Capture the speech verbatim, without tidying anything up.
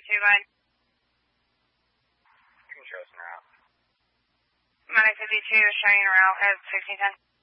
fifty-two, line. You can show us an route. Monday fifty-two, showing route at sixteen ten.